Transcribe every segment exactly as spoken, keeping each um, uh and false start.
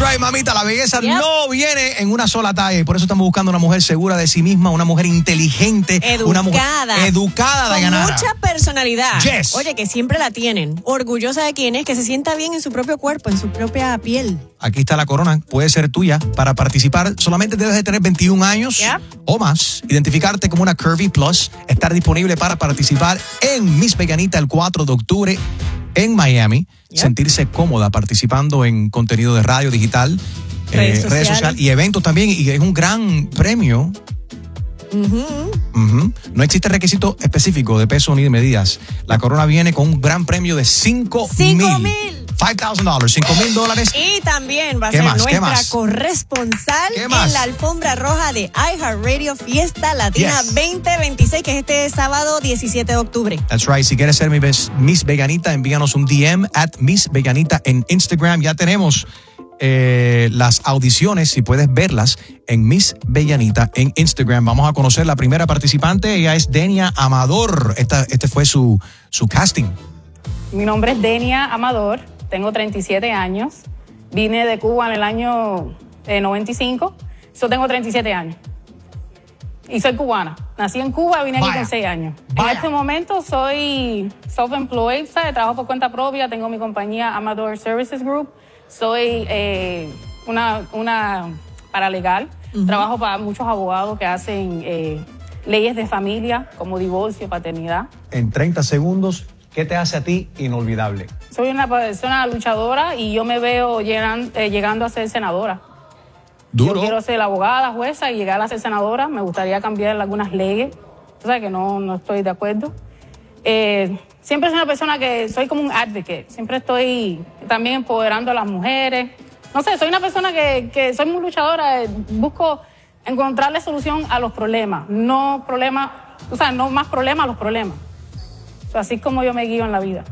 right, mamita. La belleza Yep. no viene en una sola talla. Y por eso estamos buscando una mujer segura de sí misma, una mujer inteligente, Educada. una mujer educada, Con Dayanara. mucha personalidad. Yes. Oye, que siempre la tienen. Orgullosa de quién es, que se sienta bien en su propio cuerpo, en su propia piel. Aquí está la corona, puede ser tuya. Para participar solamente debes de tener veintiún años Yep. o más, identificarte como una Curvy Plus, estar disponible para participar en Miss Veganita el cuatro de octubre en Miami, Yep. sentirse cómoda participando en contenido de radio, digital, Redes eh, redes sociales. sociales y eventos también, y es un gran premio. Ujú. Ujú. No existe requisito específico de peso ni de medidas. La corona viene con un gran premio de cinco Cinco mil. mil. five thousand dollars, cinco mil dólares. Y también va a ¿Qué ser más? ¿Qué nuestra más? corresponsal ¿Qué más? en la alfombra roja de iHeartRadio Fiesta Latina Yes. veinte veintiséis, que es este sábado diecisiete de octubre. That's right. Si quieres ser mi bes- Miss Veganita, envíanos un D M at Miss Veganita en Instagram. Ya tenemos eh, las audiciones, si puedes verlas en Miss Veganita en Instagram. Vamos a conocer la primera participante. Ella es Denia Amador. Esta, este fue su, su casting. Mi nombre es Denia Amador, tengo treinta y siete años, vine de Cuba en el año eh, noventa y cinco, yo tengo treinta y siete años y soy cubana. Nací en Cuba, vine aquí Vaya. con seis años. Vaya. En este momento soy self-employed, ¿sabes? Trabajo por cuenta propia, tengo mi compañía Amador Services Group, soy eh, una, una paralegal, trabajo para muchos abogados que hacen eh, leyes de familia como divorcio, paternidad. En treinta segundos, ¿qué te hace a ti inolvidable? Soy una persona luchadora y yo me veo llegan- eh, llegando a ser senadora. Yo quiero ser abogada, jueza y llegar a ser senadora. Me gustaría cambiar algunas leyes, tú sabes que no, no estoy de acuerdo. Eh, siempre soy una persona que soy como un advocate. Siempre estoy también empoderando a las mujeres. No sé, soy una persona que, que soy muy luchadora. eh, Busco encontrarle solución a los problemas. No problemas, o sea, no más problemas a los problemas. O sea, así es como yo me guío en la vida.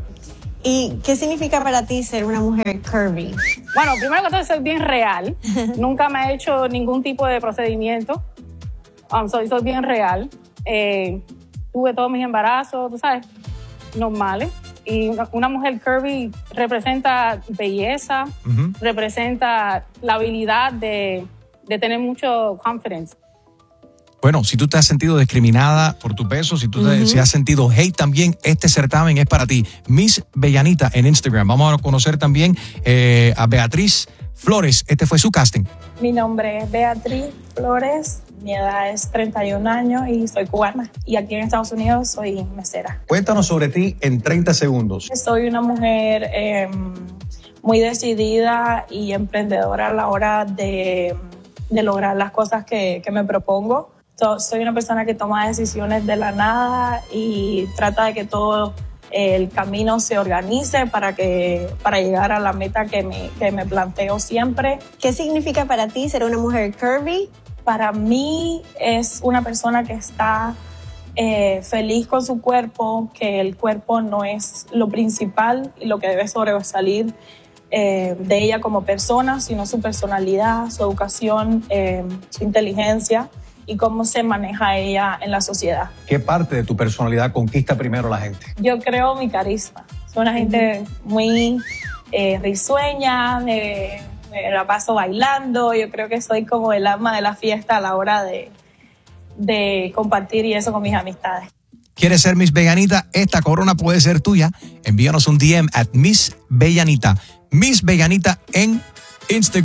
¿Y qué significa para ti ser una mujer curvy? Bueno, primero que todo, soy bien real. Nunca me he hecho ningún tipo de procedimiento. Um, soy, soy bien real. Eh, tuve todos mis embarazos, tú sabes, normales. Y una, una mujer curvy representa belleza, Ujú. representa la habilidad de, de tener mucho confidence. Bueno, si tú te has sentido discriminada por tu peso, si tú te, si has sentido hate también, este certamen es para ti. Miss Veganita en Instagram. Vamos a conocer también eh, a Beatriz Flores. Este fue su casting. Mi nombre es Beatriz Flores, mi edad es treinta y un años y soy cubana. Y aquí en Estados Unidos soy mesera. Cuéntanos sobre ti en treinta segundos. Soy una mujer eh, muy decidida y emprendedora a la hora de, de lograr las cosas que, que me propongo. So- soy una persona que toma decisiones de la nada y trata de que todo el camino se organice para, que, para llegar a la meta que me, que me planteo siempre. ¿Qué significa para ti ser una mujer curvy? Para mí es una persona que está eh, feliz con su cuerpo, que el cuerpo no es lo principal y lo que debe sobresalir eh, de ella como persona, sino su personalidad, su educación, eh, su inteligencia y cómo se maneja ella en la sociedad. ¿Qué parte de tu personalidad conquista primero a la gente? Yo creo mi carisma. Soy una gente muy eh, risueña, me, me la paso bailando. Yo creo que soy como el alma de la fiesta a la hora de, de compartir y eso con mis amistades. ¿Quieres ser Miss Veganita? Esta corona puede ser tuya. Envíanos un D M at Miss Veganita. Miss Veganita en Instagram.